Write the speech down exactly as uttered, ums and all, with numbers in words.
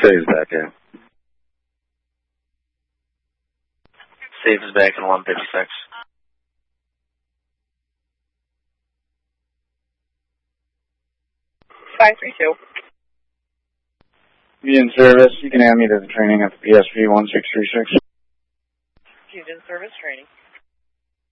Saves back in. Saves back in one fifty-six. five three two. Be in service. You can add me to the training at the P S V one six three six. She's in service training.